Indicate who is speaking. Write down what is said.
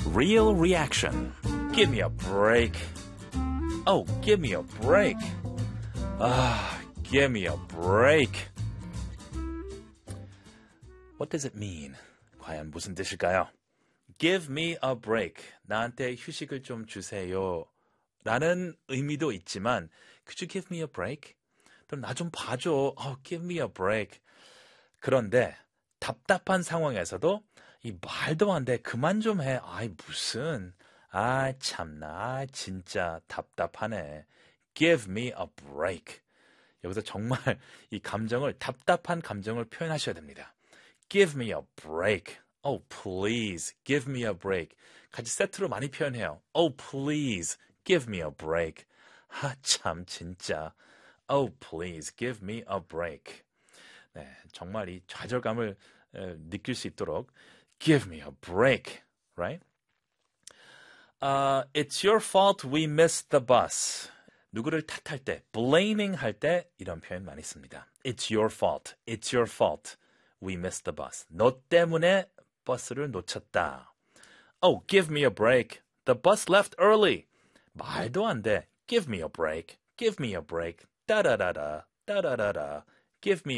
Speaker 1: Real reaction. Give me a break. Oh, give me a break. Give me a break. What does it mean? 과연 무슨 뜻일까요? Give me a break. 나한테 휴식을 좀 주세요. 라는 의미도 있지만 Could you give me a break? 나 좀 봐줘. Give me a break. 그런데 답답한 상황에서도 이 말도 안 돼. 그만 좀 해. 무슨. 참나. 진짜 답답하네. Give me a break. 여기서 정말 이 감정을 답답한 감정을 표현하셔야 됩니다. Give me a break. Oh, please. Give me a break. 같이 세트로 많이 표현해요. Oh, please. Give me a break. 참 진짜. Oh, please. Give me a break. 네, 정말 이 좌절감을 느낄 수 있도록 Give me a break. Right? It's your fault we missed the bus. 누구를 탓할 때, blaming 할 때 이런 표현 많이 씁니다. It's your fault. It's your fault. We missed the bus. 너 때문에 버스를 놓쳤다. Oh, give me a break. The bus left early. 말도 안 돼. Give me a break. Give me a break. 따라라라. 따라라라. Give me